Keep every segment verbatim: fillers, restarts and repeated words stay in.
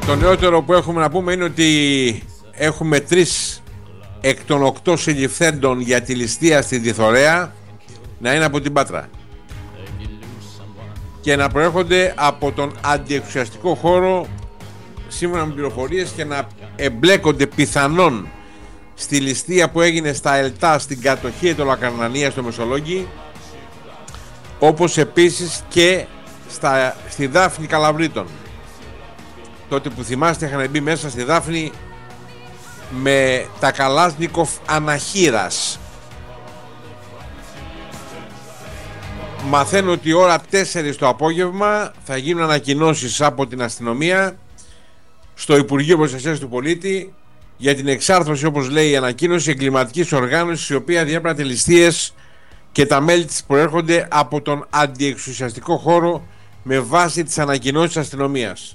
Το νεότερο που έχουμε να πούμε είναι ότι έχουμε τρεις εκ των οκτώ συλληφθέντων για τη ληστεία στη Διθωρέα να είναι από την Πάτρα και να προέρχονται από τον αντιεξουσιαστικό χώρο σύμφωνα με πληροφορίες και να εμπλέκονται πιθανόν στη ληστεία που έγινε στα Ελτά στην κατοχή Ετωλακαρνανία στο Μεσολόγγι, όπως επίσης και στα, στη Δάφνη Καλαβρίτων. Τότε που θυμάστε είχαν μπει μέσα στη Δάφνη με τα Καλάσνικοφ αναχείρας. Μαθαίνω ότι ώρα τέσσερις το απόγευμα θα γίνουν ανακοινώσεις από την αστυνομία στο Υπουργείο Προστασίας του Πολίτη για την εξάρθρωση, όπως λέει η ανακοίνωση, εγκληματικής οργάνωσης η οποία διέπρατε ληστείες και τα μέλη της προέρχονται από τον αντιεξουσιαστικό χώρο με βάση τις ανακοινώσεις της αστυνομίας.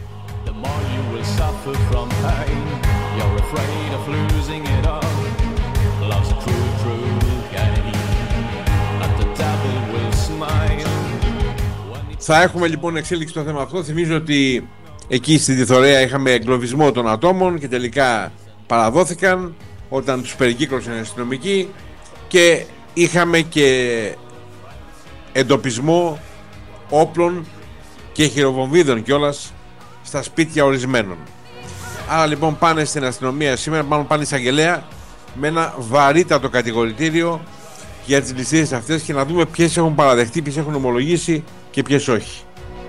Θα έχουμε λοιπόν εξέλιξη στο θέμα αυτό. Θυμίζω ότι εκεί στη Διθωρέα είχαμε εγκλωβισμό των ατόμων και τελικά παραδόθηκαν όταν τους περικύκλωσαν οι αστυνομικοί και είχαμε και εντοπισμό όπλων και χειροβομβίδων κιόλας στα σπίτια ορισμένων. Άρα λοιπόν πάνε στην αστυνομία σήμερα, πάνε πάνε εισαγγελέα με ένα βαρύτατο κατηγορητήριο για τις ληστείες αυτές και να δούμε ποιες έχουν παραδεχτεί, ποιες έχουν ομολογήσει και ποιες όχι.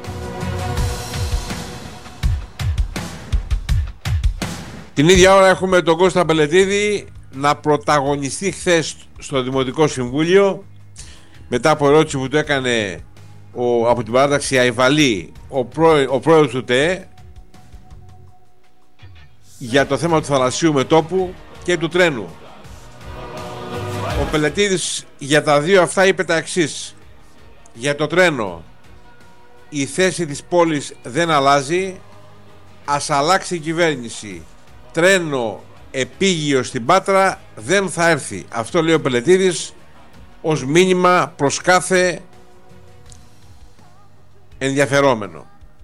Την ίδια ώρα έχουμε τον Κώστα Πελετίδη να πρωταγωνιστεί χθες στο Δημοτικό Συμβούλιο μετά από ερώτηση που του έκανε ο, από την παράταξη Αϊβαλή ο, πρό, ο πρόεδρος του ΤΕΕ για το θέμα του θαλασσίου μετώπου και του τρένου. Ο Πελετίδης για τα δύο αυτά είπε τα εξής: για το τρένο η θέση της πόλης δεν αλλάζει, ας αλλάξει η κυβέρνηση, τρένο επίγειο στην Πάτρα δεν θα έρθει. Αυτό λέει ο Πελετίδης ως μήνυμα προς κάθε ενδιαφερόμενο.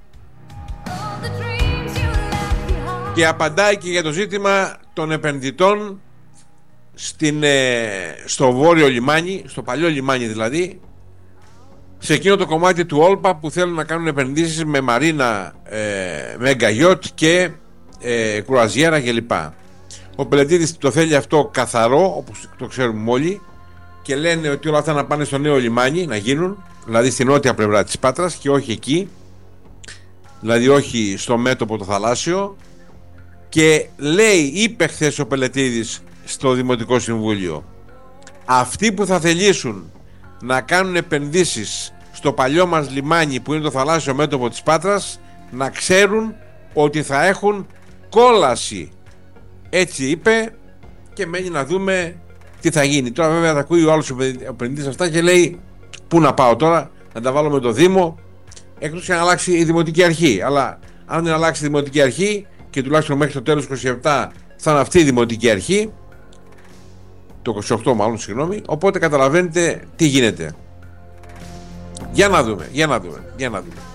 Και απαντάει και για το ζήτημα των επενδυτών στην, ε, στο βόρειο λιμάνι, στο παλιό λιμάνι δηλαδή, σε εκείνο το κομμάτι του Όλπα που θέλουν να κάνουν επενδύσεις με μαρίνα, ε, μέγα γιότ και ε, κρουαζιέρα κλπ. Ο Πελετίδης το θέλει αυτό καθαρό, όπως το ξέρουμε όλοι, και λένε ότι όλα αυτά να πάνε στο νέο λιμάνι να γίνουν, δηλαδή στην νότια πλευρά της Πάτρας και όχι εκεί, δηλαδή όχι στο μέτωπο το θαλάσσιο. Και λέει, είπε χθες ο Πελετίδης στο Δημοτικό Συμβούλιο, αυτοί που θα θελήσουν να κάνουν επενδύσεις στο παλιό μας λιμάνι που είναι το θαλάσσιο μέτωπο της Πάτρας να ξέρουν ότι θα έχουν κόλαση. Έτσι είπε και μένει να δούμε τι θα γίνει. Τώρα βέβαια θα ακούει ο άλλος ο επενδυτής αυτά και λέει πού να πάω τώρα, να τα βάλω με το Δήμο, εκτός και να αλλάξει η Δημοτική Αρχή. Αλλά αν δεν αλλάξει η Δημοτική Αρχή και τουλάχιστον μέχρι το τέλος είκοσι επτά θα είναι αυτή η Δημοτική Αρχή, το είκοσι οκτώ μάλλον, συγγνώμη, οπότε καταλαβαίνετε τι γίνεται. Για να δούμε, για να δούμε, για να δούμε.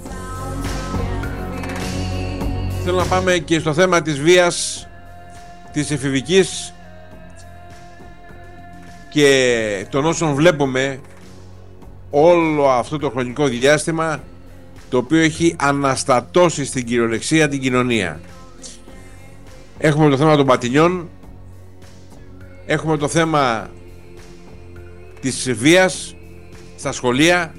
Θέλω να πάμε και στο θέμα της βίας, της εφηβικής και των όσων βλέπουμε όλο αυτό το χρονικό διάστημα, το οποίο έχει αναστατώσει στην κυριολεξία την κοινωνία. Έχουμε το θέμα των πατηνιών, έχουμε το θέμα της βίας στα σχολεία,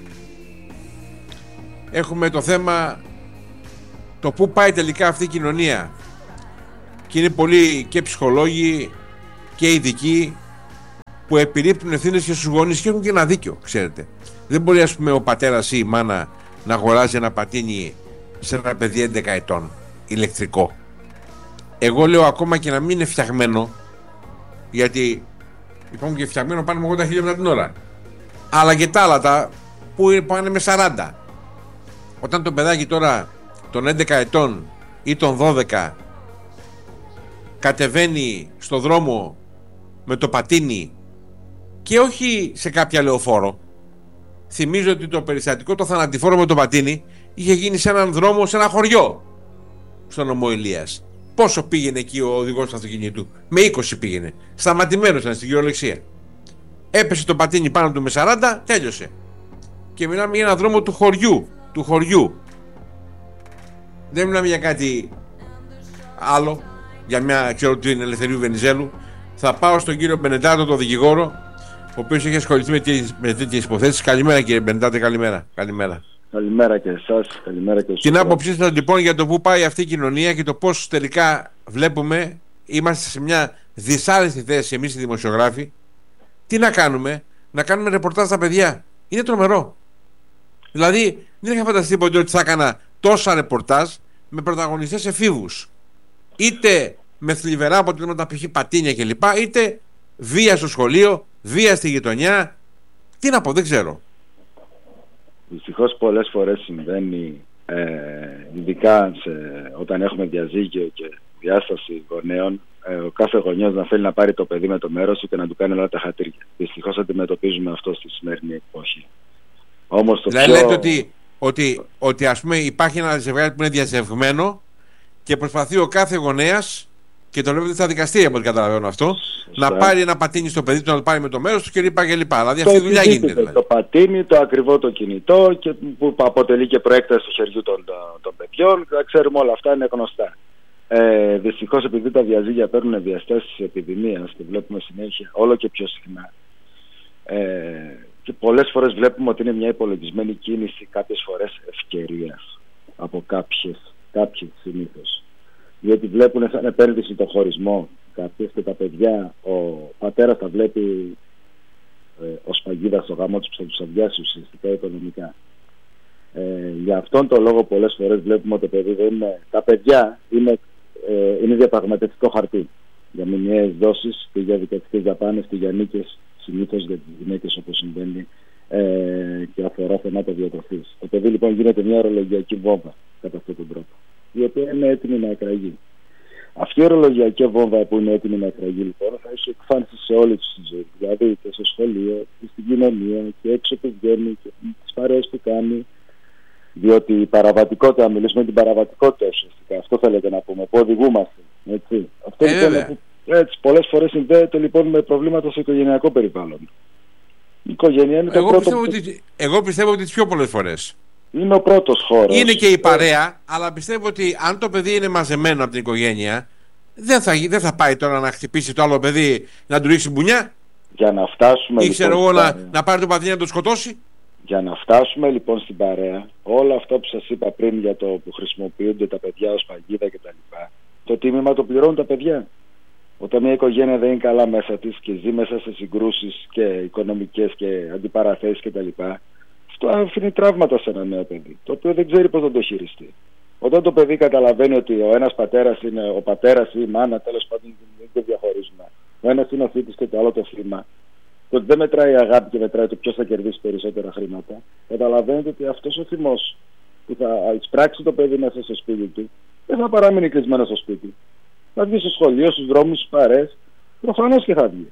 έχουμε το θέμα το πού πάει τελικά αυτή η κοινωνία, και είναι πολλοί και ψυχολόγοι και ειδικοί που επιρρύπτουν ευθύνες και στους γονείς και έχουν και ένα δίκιο, ξέρετε. Δεν μπορεί, ας πούμε, ο πατέρας ή η μάνα να αγοράζει ένα πατίνι σε ένα παιδί έντεκα ετών ηλεκτρικό. Εγώ λέω ακόμα και να μην είναι φτιαγμένο, γιατί υπάρχουν και φτιαγμένο πάνω με ογδόντα χιλιόμετρα την ώρα, αλλά και τα άλλα τα που πάνε με σαράντα. Όταν το παιδάκι τώρα των έντεκα ετών ή των δώδεκα κατεβαίνει στο δρόμο με το πατίνι και όχι σε κάποια λεωφόρο, θυμίζω ότι το περιστατικό το θανατηφόρο με το πατίνι είχε γίνει σε έναν δρόμο, σε ένα χωριό στον νομό Ηλίας. Πόσο πήγαινε εκεί ο οδηγός του αυτοκινήτου? Με είκοσι πήγαινε. Σταματημένος ήταν στην κυριολεξία. Έπεσε το πατίνι πάνω του με σαράντα, τέλειωσε. Και μιλάμε για έναν δρόμο του χωριού. Του χωριού. Δεν μιλάμε για κάτι άλλο. Για μια, ξέρω την Ελευθερίου Βενιζέλου. Θα πάω στον κύριο Μπενεντάτο, τον δικηγόρο, ο οποίος έχει ασχοληθεί με τέτοιες υποθέσεις. Καλημέρα, κύριε Μπενεντάτε, καλημέρα. Καλημέρα. Καλημέρα και εσάς, καλημέρα και Την άποψή σας λοιπόν για το πού πάει αυτή η κοινωνία και το πώς τελικά βλέπουμε, είμαστε σε μια δυσάρεστη θέση εμείς οι δημοσιογράφοι. Τι να κάνουμε? Να κάνουμε ρεπορτάζ στα παιδιά? Είναι τρομερό. Δηλαδή δεν είχα φανταστεί ποτέ ότι θα έκανα τόσα ρεπορτάζ με πρωταγωνιστές εφήβους, είτε με θλιβερά αποτελέσματα, π.χ. πατίνια κλπ, είτε βία στο σχολείο, βία στη γειτονιά. Τι να πω, δεν ξέρω. Δυστυχώς πολλές φορές συμβαίνει, ε, ειδικά σε, όταν έχουμε διαζύγιο και διάσταση γονέων, ε, ο κάθε γονιός να θέλει να πάρει το παιδί με το μέρος του και να του κάνει όλα τα χατήρια. Δυστυχώς αντιμετωπίζουμε αυτό στη σημερινή εποχή. Όμως το δηλαδή πιο... λέτε ότι, ότι, ότι ας πούμε υπάρχει ένα ζευγάρι που είναι διαζευγμένο και προσπαθεί ο κάθε γονέας, και το βλέπετε στα δικαστήρια από ό,τι καταλαβαίνω αυτό, σωστά, να πάρει ένα πατίνι στο παιδί του, να το πάρει με το μέρος του κλπ. Δηλαδή αυτή η δουλειά γίνεται. Δηλαδή. Το πατίνι, το ακριβό το κινητό, και που αποτελεί και προέκταση του χεριού των, των παιδιών, ξέρουμε όλα αυτά, είναι γνωστά. Ε, δυστυχώς επειδή τα διαζύγια παίρνουν διαστάσεις επιδημίας και βλέπουμε συνέχεια όλο και πιο συχνά, ε, και πολλές φορές βλέπουμε ότι είναι μια υπολογισμένη κίνηση, κάποιες φορές ευκαιρίας από κάποιες, κάποιες συνήθως. Διότι βλέπουν σαν επένδυση το χωρισμό κάποιες και τα παιδιά, ο πατέρας τα βλέπει ε, ως παγίδα στο γάμο τους που θα τους αδειάσει ουσιαστικά οικονομικά. Ε, για αυτόν τον λόγο πολλές φορές βλέπουμε ότι το παιδί δεν είναι, τα παιδιά είναι, ε, είναι διαπραγματευτικό χαρτί για μηνιαίες δόσεις και για δικαστικές δαπάνες και για νίκες, συνήθως για τις γυναίκες όπως συμβαίνει, ε, και αφορά θέματα διατροφής. Το παιδί λοιπόν γίνεται μια ορολογιακή βόμβα κατά αυτόν τον τρόπο, η οποία είναι έτοιμη να εκραγεί. Αυτή η ορολογιακή βόμβα που είναι έτοιμη να εκραγεί λοιπόν θα έχει εκφάνσει σε όλη τη ζωή. Δηλαδή και στο σχολείο και στην κοινωνία και έξω που βγαίνει και τις παρέες που κάνει. Διότι η παραβατικότητα, μιλήσουμε για την παραβατικότητα ουσιαστικά, αυτό θέλετε να πούμε, που οδηγούμαστε. Έτσι. Αυτό ε, λοιπόν, που, έτσι, πολλές φορές συνδέεται λοιπόν με προβλήματα στο οικογενειακό περιβάλλον. Η οικογένεια είναι το εγώ πρώτο. Πιστεύω που... ότι, εγώ πιστεύω ότι τις πιο πολλές φορές. Είναι ο πρώτος χώρος. Είναι και η παρέα, αλλά πιστεύω ότι αν το παιδί είναι μαζεμένο από την οικογένεια, δεν θα, δεν θα πάει τώρα να χτυπήσει το άλλο παιδί, να του ρίξει μπουνιά. Για να φτάσουμε. Ή ξέρω εγώ να, να πάρει το πατίνι να το σκοτώσει. Για να φτάσουμε λοιπόν στην παρέα, όλα αυτά που σας είπα πριν για το που χρησιμοποιούνται τα παιδιά ως παγίδα κτλ., το τίμημα το πληρώνουν τα παιδιά. Όταν μια οικογένεια δεν είναι καλά μέσα της και ζει μέσα σε συγκρούσεις και οικονομικές και αντιπαραθέσεις κτλ., αυτό αφήνει τραύματα σε ένα νέο παιδί, το οποίο δεν ξέρει πώς να το χειριστεί. Όταν το παιδί καταλαβαίνει ότι ο ένας πατέρας είναι ο πατέρας ή η μάνα, τέλος πάντων δεν το διαχωρίζουμε. Ο ένας είναι ο θήτης και το άλλο το θύμα. Το ότι δεν μετράει η αγάπη και μετράει το ποιος θα κερδίσει περισσότερα χρήματα. Καταλαβαίνετε ότι αυτός ο θυμός που θα εισπράξει το παιδί μέσα στο σπίτι του δεν θα παραμείνει κλεισμένο στο σπίτι. Θα βγει στο σχολείο, στους δρόμους, στους παρέες, προφανώς και θα βγει.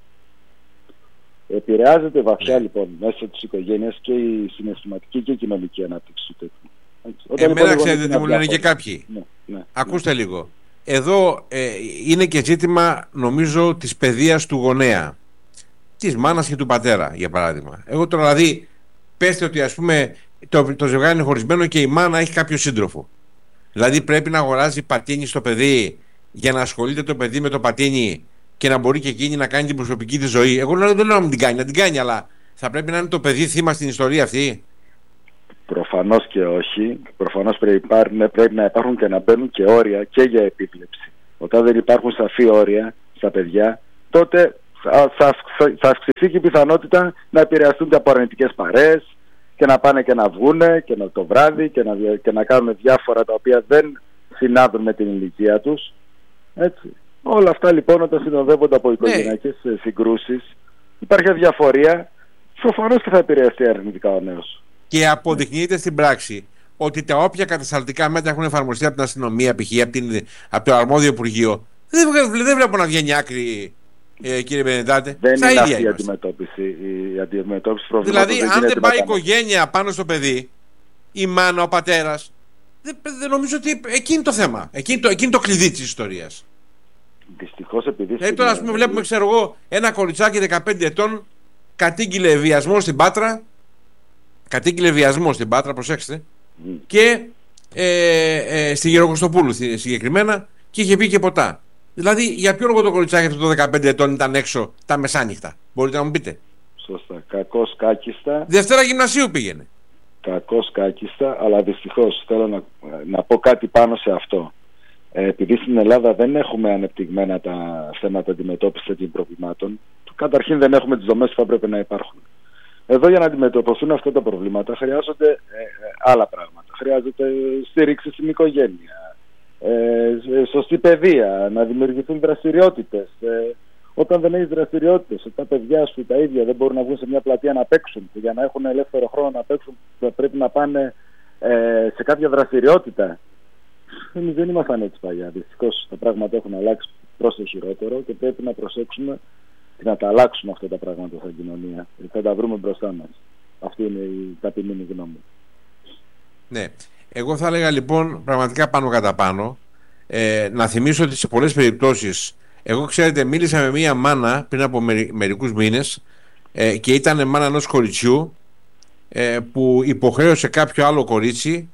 Επηρεάζεται βαθιά λοιπόν μέσα της οικογένειας και η συναισθηματική και η κοινωνική ανάπτυξη του τέτοιου. Εμένα λοιπόν, ξέρετε τι μου λένε και κάποιοι. Ναι, ναι, Ακούστε ναι. λίγο. Εδώ ε, είναι και ζήτημα νομίζω της παιδείας του γονέα. Της μάνας και του πατέρα για παράδειγμα. Εγώ τώρα δηλαδή πέστε ότι ας πούμε το, το ζευγάρι είναι χωρισμένο και η μάνα έχει κάποιο σύντροφο. Δηλαδή πρέπει να αγοράζει πατίνι στο παιδί για να ασχολείται το παιδί με το πατίνι και να μπορεί και εκείνη να κάνει την προσωπική της ζωή. Εγώ δεν λέω να μην την κάνει, να την κάνει, αλλά θα πρέπει να είναι το παιδί θύμα στην ιστορία αυτή. Προφανώς και όχι. Προφανώς πρέπει, πρέπει να υπάρχουν και να μπαίνουν και όρια και για επίβλεψη. Όταν δεν υπάρχουν σαφή όρια στα παιδιά, τότε θα, θα, θα αυξηθεί και η πιθανότητα να επηρεαστούν και από αρνητικές παρέες και να πάνε και να βγούνε και να, το βράδυ και να, και να κάνουν διάφορα τα οποία δεν συνάδουν με την ηλικία τους. Έτσι. Όλα αυτά λοιπόν όταν συνοδεύονται από οικογενειακές ναι. συγκρούσεις, υπάρχει αδιαφορία, προφανώς και θα επηρεαστεί αρνητικά ο νέος. Και αποδεικνύεται στην πράξη ότι τα όποια κατασταλτικά μέτρα έχουν εφαρμοστεί από την αστυνομία, π.χ. από, από το αρμόδιο Υπουργείο, δεν, δεν βλέπω να βγαίνει άκρη, ε, κύριε Μπενεντάτε. Δεν είναι αυτή η αντιμετώπιση. Η αντιμετώπιση προβλήματος δηλαδή, αν δεν πάει η οικογένεια πάνω στο παιδί, η μάνα, ο πατέρας, δεν, δεν νομίζω ότι εκεί είναι το θέμα. Εκεί είναι το, εκεί είναι το κλειδί της ιστορίας. Δυστυχώς επειδή. Δηλαδή τώρα, ας πούμε, βλέπουμε, ξέρω εγώ, ένα κοριτσάκι δεκαπέντε ετών κατήγγειλε βιασμό στην Πάτρα. Κατήγγειλε βιασμό στην Πάτρα, προσέξτε. Mm. Και ε, ε, στη Γεροκοστοπούλου συγκεκριμένα, και είχε πει και ποτά. Δηλαδή, για ποιο λόγο το κοριτσάκι αυτό των δεκαπέντε ετών ήταν έξω τα μεσάνυχτα? Μπορείτε να μου πείτε? Σωστά. Κακώς κάκιστα. Δευτέρα γυμνασίου πήγαινε. Κακώς κάκιστα, αλλά δυστυχώς θέλω να, να πω κάτι πάνω σε αυτό. Ε, επειδή στην Ελλάδα δεν έχουμε ανεπτυγμένα τα θέματα αντιμετώπισης τέτοιων προβλημάτων, καταρχήν δεν έχουμε τις δομές που θα πρέπει να υπάρχουν. Εδώ για να αντιμετωπιστούν αυτά τα προβλήματα χρειάζονται ε, άλλα πράγματα. Χρειάζεται στήριξη στην οικογένεια, ε, σωστή παιδεία, να δημιουργηθούν δραστηριότητες. Ε, όταν δεν έχεις δραστηριότητες, όταν τα παιδιά σου τα ίδια δεν μπορούν να βγουν σε μια πλατεία να παίξουν, και για να έχουν ελεύθερο χρόνο να παίξουν θα πρέπει να πάνε ε, σε κάποια δραστηριότητα. Εμείς δεν ήμασταν έτσι παλιά. Δυστυχώς τα πράγματα έχουν αλλάξει προς το χειρότερο και πρέπει να προσέξουμε και να τα αλλάξουμε αυτά τα πράγματα σαν κοινωνία. Θα τα βρούμε μπροστά μας. Αυτή είναι η ταπεινή μου γνώμη. Ναι. Εγώ θα έλεγα λοιπόν πραγματικά πάνω κατά πάνω ε, να θυμίσω ότι σε πολλές περιπτώσεις, εγώ ξέρετε μίλησα με μία μάνα πριν από μερι, μερικούς μήνες ε, και ήταν μάνα ενός κοριτσιού ε, που υποχρέωσε κάποιο άλλο κορίτσι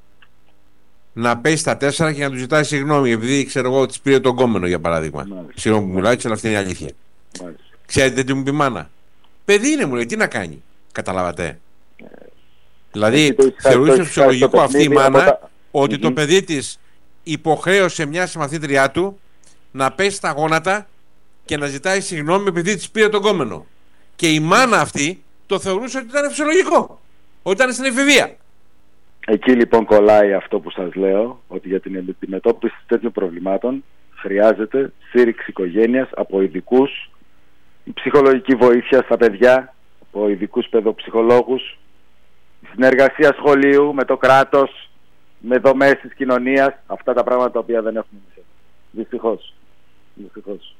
να πέσει στα τέσσερα και να του ζητάει συγγνώμη επειδή ξέρω εγώ της πήρε τον κόμενο, για παράδειγμα. Συγγνώμη που μιλάω, αλλά αυτή είναι η αλήθεια. Μάλιστα. Ξέρετε τι μου πει η μάνα? Παιδί είναι, μου λέει, τι να κάνει? Καταλάβατε? Ε, δηλαδή θεωρούσε φυσιολογικό αυτή η μάνα τα... ότι mm-hmm. το παιδί της υποχρέωσε μια συμμαθήτριά του να πέσει στα γόνατα και να ζητάει συγγνώμη επειδή της πήρε τον κόμενο. Και η μάνα αυτή το θεωρούσε ότι ήταν φυσιολογικό, ότι ήταν στην εφηβεία. Εκεί λοιπόν κολλάει αυτό που σας λέω, ότι για την αντιμετώπιση τέτοιων προβλημάτων χρειάζεται στήριξη οικογένειας από ειδικούς, ψυχολογική βοήθεια στα παιδιά από ειδικούς παιδοψυχολόγους, συνεργασία σχολείου με το κράτος, με δομές της κοινωνίας, αυτά τα πράγματα τα οποία δεν έχουμε εμείς. Δυστυχώς. Δυστυχώς.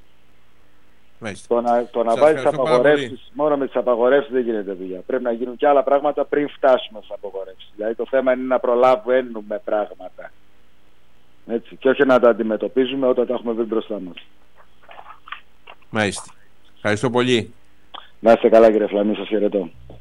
Το να, το να βάζεις απαγορεύσεις, μόνο με τις απαγορεύσεις δεν γίνεται δουλειά. Πρέπει να γίνουν και άλλα πράγματα πριν φτάσουμε στις απαγορεύσεις. Δηλαδή το θέμα είναι να προλαβαίνουμε πράγματα. Έτσι. Και όχι να τα αντιμετωπίζουμε όταν τα έχουμε βρει μπροστά μας. Μάλιστα. Ευχαριστώ πολύ. Να είστε καλά κύριε Φλαμή, σας χαιρετώ.